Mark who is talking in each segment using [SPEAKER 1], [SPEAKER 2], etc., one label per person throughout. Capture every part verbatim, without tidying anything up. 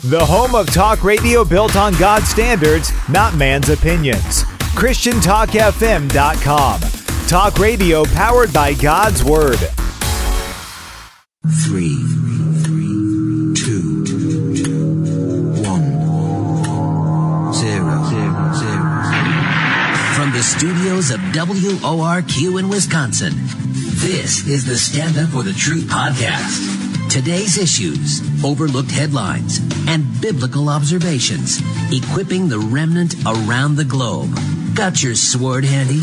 [SPEAKER 1] The home of talk radio built on God's standards, not man's opinions. Christian Talk F M dot com. Talk radio powered by God's Word.
[SPEAKER 2] Three, three, two, one, zero, zero, zero. From the studios of W O R Q in Wisconsin, this is the Stand Up for the Truth podcast. Today's issues, overlooked headlines, and biblical observations, equipping the remnant around the globe. Got your sword handy?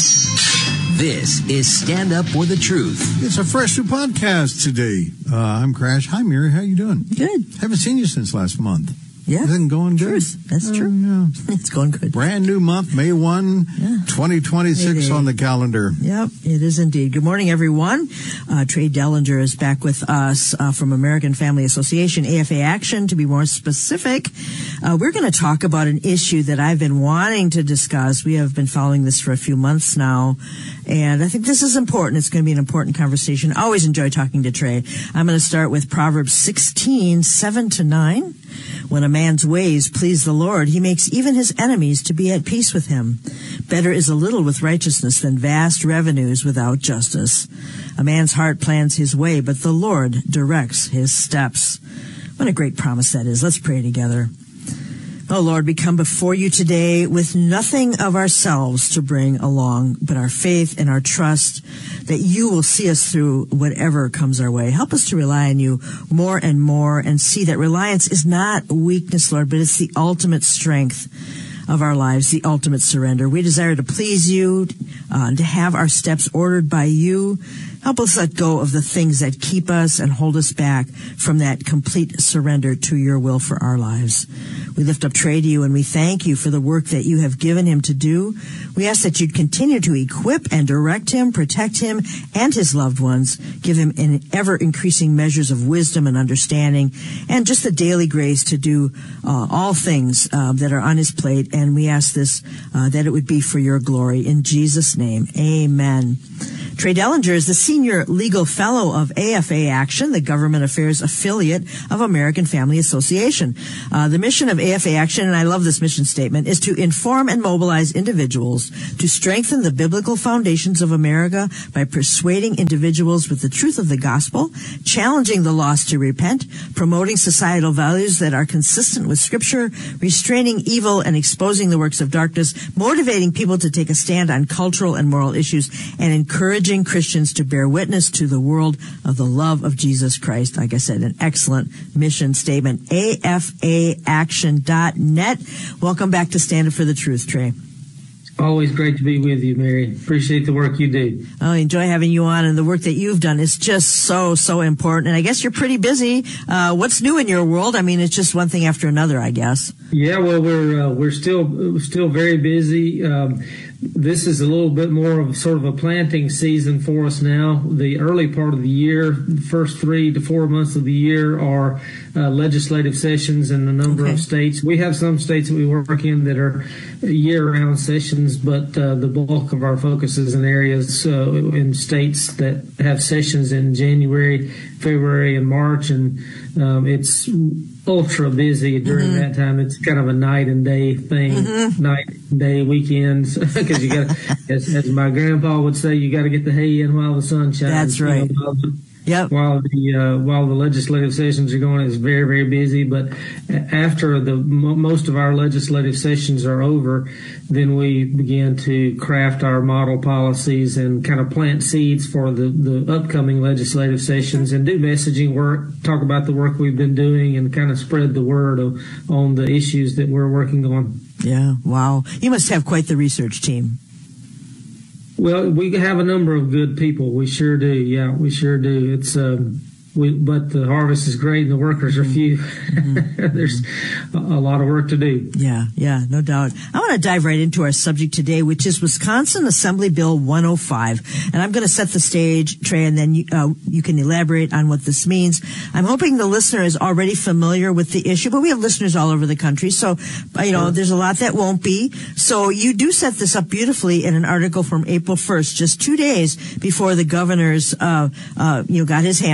[SPEAKER 2] This is Stand Up for the Truth.
[SPEAKER 3] It's a fresh new podcast today. Uh, I'm Crash. Hi, Mary. How you doing?
[SPEAKER 4] Good.
[SPEAKER 3] Haven't seen you since last month.
[SPEAKER 4] Yeah.
[SPEAKER 3] Everything going good?
[SPEAKER 4] Truth. That's
[SPEAKER 3] uh,
[SPEAKER 4] true.
[SPEAKER 3] Yeah.
[SPEAKER 4] It's going good.
[SPEAKER 3] Brand new month, May first,
[SPEAKER 4] yeah.
[SPEAKER 3] twenty twenty-six on the calendar.
[SPEAKER 4] Yep, it is indeed. Good morning, everyone. Uh, Trey Dellinger is back with us uh, from American Family Association, A F A Action, to be more specific. Uh, we're going to talk about an issue that I've been wanting to discuss. We have been following this for a few months now, and I think this is important. It's going to be an important conversation. I always enjoy talking to Trey. I'm going to start with Proverbs sixteen, seven to nine. When a man's ways please the Lord, he makes even his enemies to be at peace with him. Better is a little with righteousness than vast revenues without justice. A man's heart plans his way, but the Lord directs his steps. What a great promise that is. Let's pray together. Oh, Lord, we come before you today with nothing of ourselves to bring along, but our faith and our trust that you will see us through whatever comes our way. Help us to rely on you more and more and see that reliance is not weakness, Lord, but it's the ultimate strength of our lives, the ultimate surrender. We desire to please you, uh, and to have our steps ordered by you. Help us let go of the things that keep us and hold us back from that complete surrender to your will for our lives. We lift up Trey to you and we thank you for the work that you have given him to do. We ask that you'd continue to equip and direct him, protect him and his loved ones. Give him an ever-increasing measures of wisdom and understanding and just the daily grace to do uh, all things uh, that are on his plate. And we ask this, uh, that it would be for your glory. In Jesus' name, amen. Trey Dellinger is the Senior Legal Fellow of A F A Action, the government affairs affiliate of American Family Association. Uh, the mission of A F A Action, and I love this mission statement, is to inform and mobilize individuals to strengthen the biblical foundations of America by persuading individuals with the truth of the gospel, challenging the lost to repent, promoting societal values that are consistent with Scripture, restraining evil and exposing the works of darkness, motivating people to take a stand on cultural and moral issues, and encouraging Christians to bear witness to the world of the love of Jesus Christ. Like I said, an excellent mission statement. A F A action dot net. Welcome back to Stand Up for the Truth, Trey.
[SPEAKER 5] Always great to be with you, Mary. Appreciate the work you do.
[SPEAKER 4] I enjoy having you on, and the work that you've done is just so, so important. And I guess you're pretty busy. Uh, what's new in your world? I mean, it's just one thing after another, I guess.
[SPEAKER 5] Yeah, well, we're uh, we're still still very busy. Um, This is a little bit more of sort of a planting season for us now. The early part of the year, the first three to four months of the year are uh, legislative sessions in a number okay. of states. We have some states that we work in that are year-round sessions, but uh, the bulk of our focus is in areas uh, in states that have sessions in January, February, and March, and um, it's ultra busy during mm-hmm. that time. It's kind of a night and day thing, mm-hmm. night and day weekends, because you got, as, as my grandpa would say, you got to get the hay in while the sun shines.
[SPEAKER 4] That's right.
[SPEAKER 5] You know, while the,
[SPEAKER 4] yep.
[SPEAKER 5] While the uh, while the legislative sessions are going, it's very very busy. But after the most of our legislative sessions are over, then we begin to craft our model policies and kind of plant seeds for the, the upcoming legislative sessions and do messaging work, talk about the work we've been doing, and kind of spread the word of, on the issues that we're working on.
[SPEAKER 4] Yeah, wow. You must have quite the research team.
[SPEAKER 5] Well, we have a number of good people. We sure do. Yeah, we sure do. It's um, we, but the harvest is great and the workers are few. Mm-hmm. There's a, a lot of work to do.
[SPEAKER 4] Yeah, yeah, no doubt. I want to dive right into our subject today, which is Wisconsin Assembly Bill one oh five. And I'm going to set the stage, Trey, and then you, uh, you can elaborate on what this means. I'm hoping the listener is already familiar with the issue, but we have listeners all over the country. So, you know, there's a lot that won't be. So you do set this up beautifully in an article from April first, just two days before the governor's, uh, uh, you know, got his hands on it.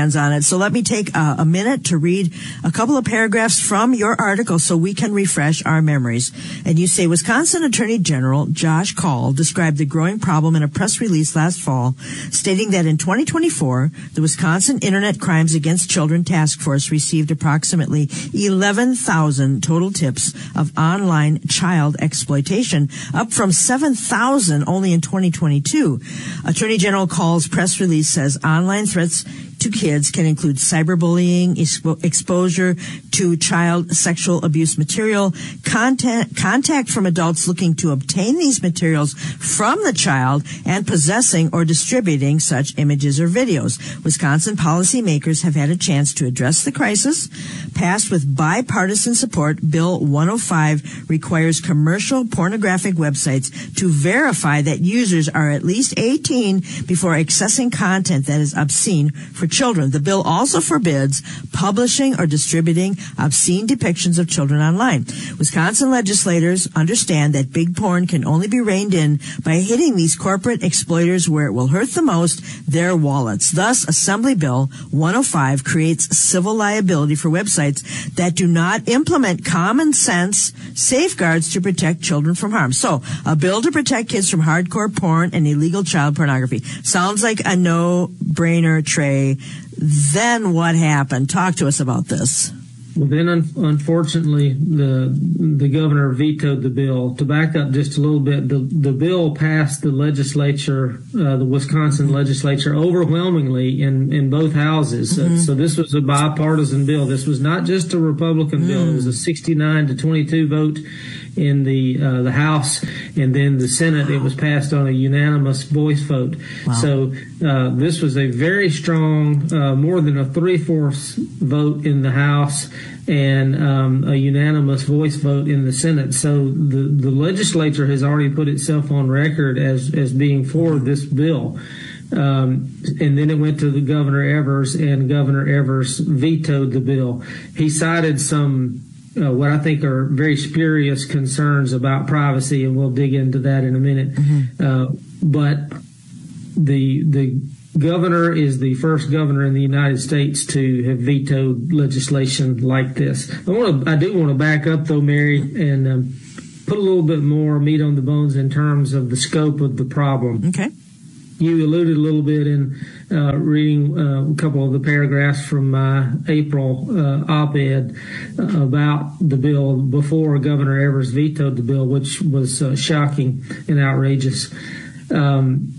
[SPEAKER 4] So let me take a, a minute to read a couple of paragraphs from your article so we can refresh our memories. And you say, Wisconsin Attorney General Josh Kaul described the growing problem in a press release last fall, stating that in twenty twenty-four, the Wisconsin Internet Crimes Against Children Task Force received approximately eleven thousand total tips of online child exploitation, up from seven thousand only in twenty twenty-two. Attorney General Kaul's press release says online threats to kids can include cyberbullying, expo- exposure to child sexual abuse material, contact, contact from adults looking to obtain these materials from the child, and possessing or distributing such images or videos. Wisconsin policymakers have had a chance to address the crisis. Passed with bipartisan support, Bill one oh five requires commercial pornographic websites to verify that users are at least eighteen before accessing content that is obscene for children. The bill also forbids publishing or distributing obscene depictions of children online. Wisconsin legislators understand that big porn can only be reined in by hitting these corporate exploiters where it will hurt the most, their wallets. Thus, Assembly Bill one oh five creates civil liability for websites that do not implement common sense safeguards to protect children from harm. So, a bill to protect kids from hardcore porn and illegal child pornography. Sounds like a no-brainer, Trey. Then what happened? Talk to us about this.
[SPEAKER 5] Well, then, un- unfortunately, the the governor vetoed the bill. To back up just a little bit, the, the bill passed the legislature, uh, the Wisconsin legislature, overwhelmingly in, in both houses. Mm-hmm. So, so this was a bipartisan bill. This was not just a Republican mm. bill. It was a sixty-nine to twenty-two vote in the uh, the House, and then the Senate. It was passed on a unanimous voice vote. Wow. So uh, this was a very strong, uh, more than a three-fourths vote in the House, and um, a unanimous voice vote in the Senate. So the, the legislature has already put itself on record as, as being for this bill. Um, and then it went to the Governor Evers, and Governor Evers vetoed the bill. He cited some Uh, what I think are very spurious concerns about privacy, and we'll dig into that in a minute. Mm-hmm. Uh, but the the governor is the first governor in the United States to have vetoed legislation like this. I want to, I do want to back up though, Mary, and um, put a little bit more meat on the bones in terms of the scope of the problem.
[SPEAKER 4] Okay.
[SPEAKER 5] You alluded a little bit in uh, reading uh, a couple of the paragraphs from my April uh, op-ed uh, about the bill before Governor Evers vetoed the bill, which was uh, shocking and outrageous. Um,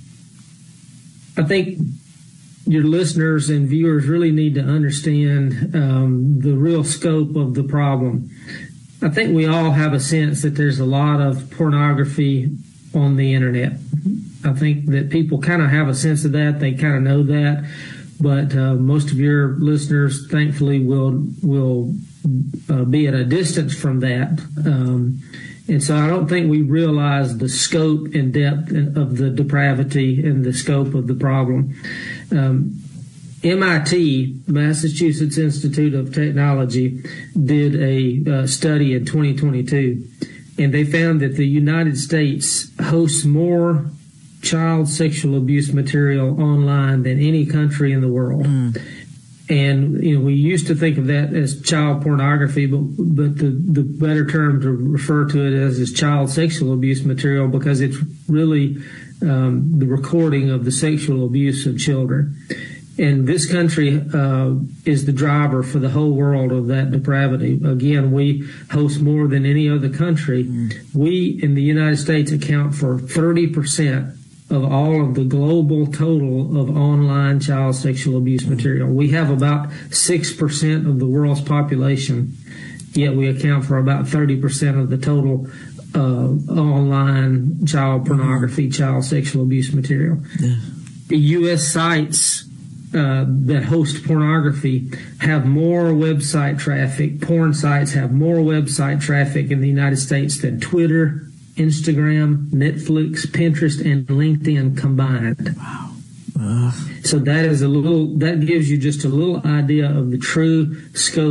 [SPEAKER 5] I think your listeners and viewers really need to understand um, the real scope of the problem. I think we all have a sense that there's a lot of pornography on the internet. I think that people kind of have a sense of that. They kind of know that, but uh, most of your listeners, thankfully, will will uh, be at a distance from that. Um, and so I don't think we realize the scope and depth of the depravity and the scope of the problem. Um, M I T, Massachusetts Institute of Technology, did a uh, study in twenty twenty-two, and they found that the United States hosts more child sexual abuse material online than any country in the world. Mm. And, you know, we used to think of that as child pornography, but but the, the better term to refer to it as is child sexual abuse material, because it's really um, the recording of the sexual abuse of children. And this country uh, is the driver for the whole world of that depravity. Again, we host more than any other country. Mm. We in the United States account for thirty percent of all of the global total of online child sexual abuse material. We have about six percent of the world's population, yet we account for about thirty percent of the total uh, online child pornography, child sexual abuse material. Yeah. The U S sites uh, that host pornography have more website traffic. Porn sites have more website traffic in the United States than Twitter, Instagram, Netflix, Pinterest, and LinkedIn combined.
[SPEAKER 4] Wow. Uh.
[SPEAKER 5] So that is a little, that gives you just a little idea of the true scope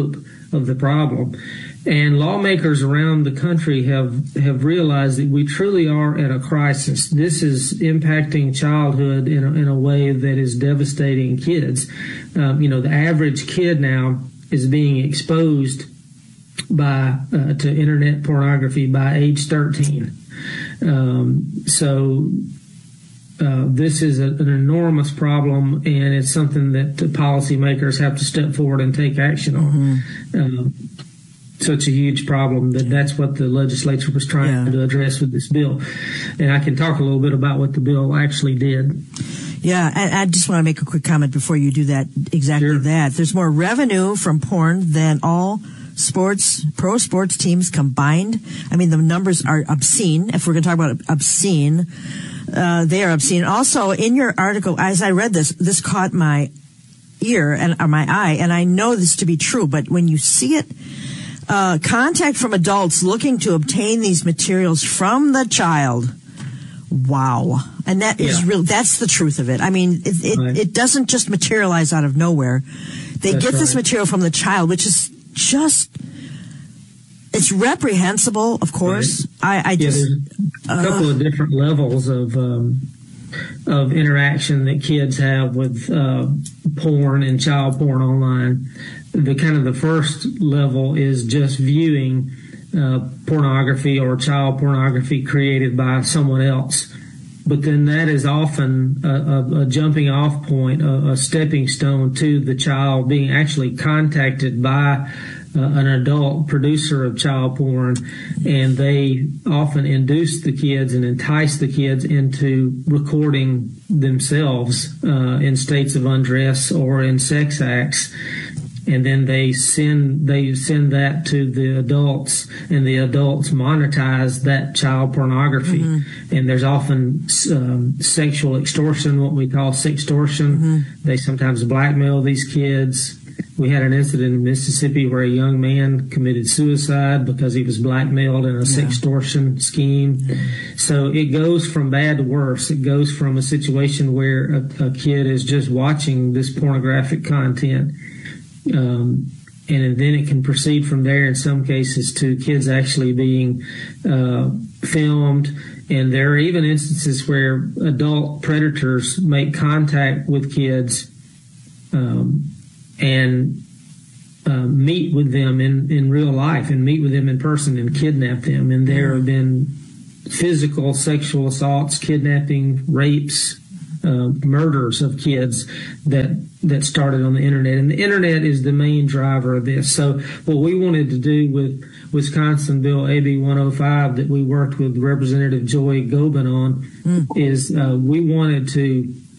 [SPEAKER 5] of the problem. And lawmakers around the country have, have realized that we truly are at a crisis. This is impacting childhood in a, in a way that is devastating kids. Um, you know, the average kid now is being exposed by uh, to internet pornography by age thirteen. Um, so uh, this is a, an enormous problem, and it's something that the policymakers have to step forward and take action on. Mm-hmm. Uh, such a huge problem that that's what the legislature was trying yeah. to address with this bill. And I can talk a little bit about what the bill actually did.
[SPEAKER 4] Yeah, I, I just want to make a quick comment before you do that. Exactly sure. that. There's more revenue from porn than all sports, pro sports teams combined. I mean, the numbers are obscene. If we're going to talk about obscene, uh, they are obscene. Also, in your article, as I read this, this caught my ear and or my eye, and I know this to be true, but when you see it, Uh, contact from adults looking to obtain these materials from the child. Wow. And that yeah. is real. That's the truth of it. I mean, it, it, right. it doesn't just materialize out of nowhere. They that's get right. this material from the child, which is just, it's reprehensible, of course. Right. I, I
[SPEAKER 5] yeah,
[SPEAKER 4] just,
[SPEAKER 5] there's a couple uh, of different levels of, um, of interaction that kids have with, uh, porn and child porn online. The kind of the first level is just viewing uh, pornography or child pornography created by someone else. But then that is often a, a, a jumping off point, a, a stepping stone to the child being actually contacted by uh, an adult producer of child porn, and they often induce the kids and entice the kids into recording themselves uh, in states of undress or in sex acts. And then they send they send that to the adults, and the adults monetize that child pornography. Mm-hmm. And there's often um, sexual extortion, what we call sextortion. Mm-hmm. They sometimes blackmail these kids. We had an incident in Mississippi where a young man committed suicide because he was blackmailed in a yeah. sextortion scheme. Mm-hmm. So it goes from bad to worse. It goes from a situation where a, a kid is just watching this pornographic content. Um, and then it can proceed from there in some cases to kids actually being uh, filmed. And there are even instances where adult predators make contact with kids um, and uh, meet with them in, in real life and meet with them in person and kidnap them. And there have been physical sexual assaults, kidnapping, rapes, Uh, murders of kids that that started on the internet. And the internet is the main driver of this. So what we wanted to do with Wisconsin Bill A B one oh five that we worked with Representative Joy Gobin on mm. is uh, we wanted to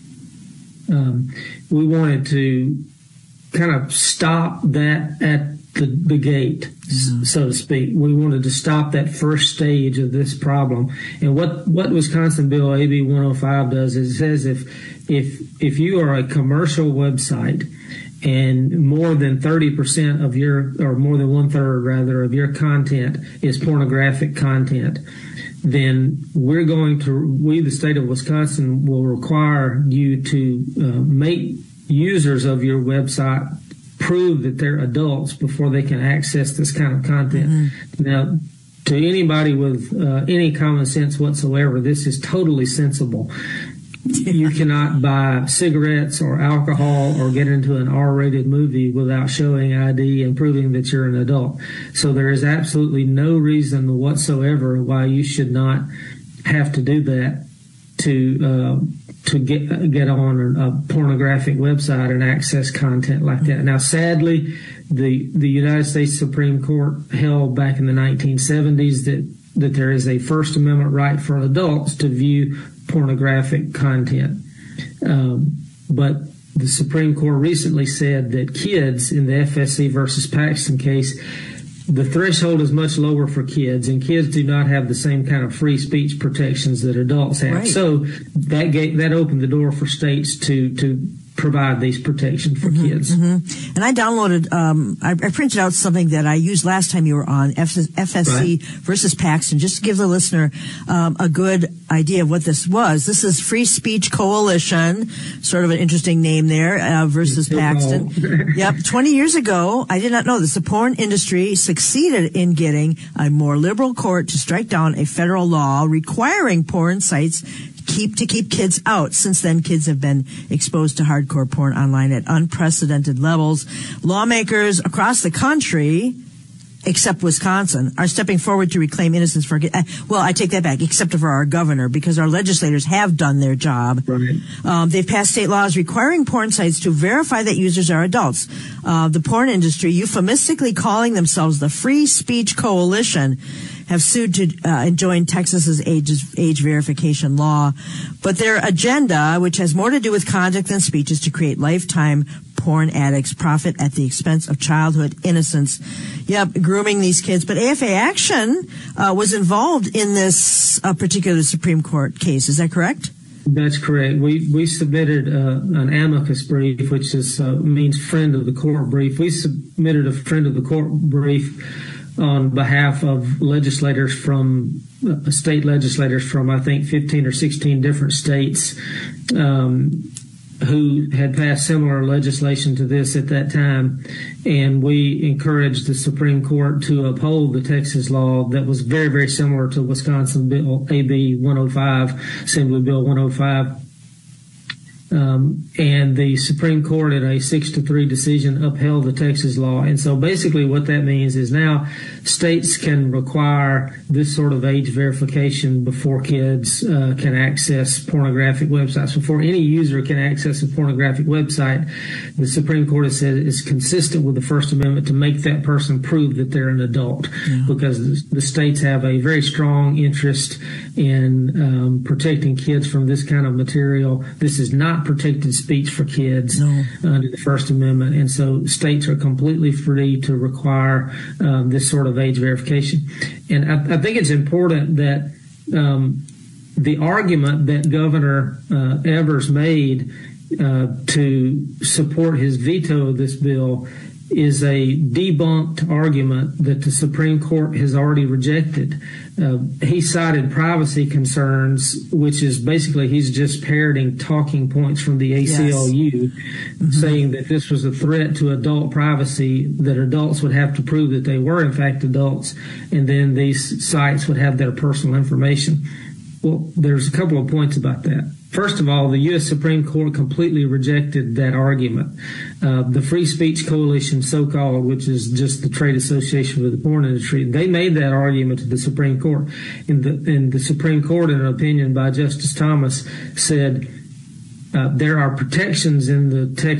[SPEAKER 5] um, we wanted to kind of stop that at the, the gate, mm. so to speak. We wanted to stop that first stage of this problem. And what, what Wisconsin Bill A B one oh five does is it says if if if you are a commercial website and more than thirty percent of your, or more than one third rather, of your content is pornographic content, then we're going to, we, the state of Wisconsin, will require you to uh, make users of your website prove that they're adults before they can access this kind of content. Mm-hmm. Now, to anybody with uh, any common sense whatsoever, this is totally sensible. You cannot buy cigarettes or alcohol or get into an R-rated movie without showing I D and proving that you're an adult. So there is absolutely no reason whatsoever why you should not have to do that to uh, to get get on a pornographic website and access content like that. Now, sadly, the the United States Supreme Court held back in the nineteen seventies that that there is a First Amendment right for adults to view pornographic content. Um, but the Supreme Court recently said that kids, in the F S C versus Paxton case, the threshold is much lower for kids, and kids do not have the same kind of free speech protections that adults have. Right. So that gave, that opened the door for states to to provide these protections for
[SPEAKER 4] mm-hmm,
[SPEAKER 5] kids.
[SPEAKER 4] Mm-hmm. And I downloaded, um, I, I printed out something that I used last time you were on, F S C right. versus Paxton, just to give the listener um, a good idea of what this was. This is Free Speech Coalition, sort of an interesting name there, uh, versus Paxton. Yep. twenty years ago, I did not know this, the porn industry succeeded in getting a more liberal court to strike down a federal law requiring porn sites keep to keep kids out. Since then, kids have been exposed to hardcore porn online at unprecedented levels. Lawmakers across the country, except Wisconsin, are stepping forward to reclaim innocence for kids. Well, I take that back, except for our governor, because our legislators have done their job. Right. Um, they've passed state laws requiring porn sites to verify that users are adults. Uh, the porn industry, euphemistically calling themselves the Free Speech Coalition, have sued to uh, join Texas's age, age verification law. But their agenda, which has more to do with conduct than speech, is to create lifetime porn addicts profit at the expense of childhood innocence. Yep, grooming these kids. But A F A Action uh, was involved in this uh, particular Supreme Court case. Is that correct?
[SPEAKER 5] That's correct. We we submitted uh, an amicus brief, which is uh, means friend of the court brief. We submitted a friend of the court brief on behalf of legislators from uh, state legislators from, I think, fifteen or sixteen different states um, who had passed similar legislation to this at that time. And we encouraged the Supreme Court to uphold the Texas law that was very, very similar to Wisconsin Bill A B one oh five, Assembly Bill one oh five. Um, and the Supreme Court, in a six to three decision, upheld the Texas law. And so basically what that means is now states can require this sort of age verification before kids uh, can access pornographic websites. Before any user can access a pornographic website, the Supreme Court has said it's consistent with the First Amendment to make that person prove that they're an adult, yeah. because the, the states have a very strong interest in um, protecting kids from this kind of material. This is not protected speech for kids no. under the First Amendment, and so states are completely free to require um, this sort of age verification. And I, I think it's important that um, the argument that Governor uh, Evers made uh, to support his veto of this bill is a debunked argument that the Supreme Court has already rejected. Uh, he cited privacy concerns, which is basically he's just parroting talking points from the A C L U, yes. mm-hmm. saying that this was a threat to adult privacy, that adults would have to prove that they were in fact adults, and then these sites would have their personal information. Well, there's a couple of points about that. First of all, the U S Supreme Court completely rejected that argument. Uh, the Free Speech Coalition, so-called, which is just the trade association with the porn industry, they made that argument to the Supreme Court. And the, and the Supreme Court, in an opinion by Justice Thomas, said uh, there are protections in the Texas